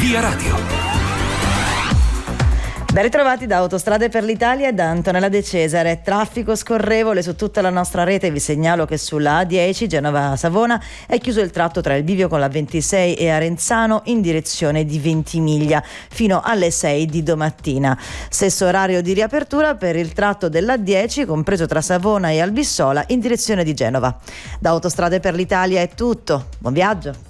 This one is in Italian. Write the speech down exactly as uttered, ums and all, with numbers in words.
Via Radio. Ben ritrovati da Autostrade per l'Italia e da Antonella De Cesare. Traffico scorrevole su tutta la nostra rete. Vi segnalo che sulla A dieci Genova-Savona è chiuso il tratto tra il bivio con la ventisei e Arenzano in direzione di Ventimiglia fino alle sei di domattina. Stesso orario di riapertura per il tratto dell'A dieci compreso tra Savona e Albissola in direzione di Genova. Da Autostrade per l'Italia è tutto. Buon viaggio.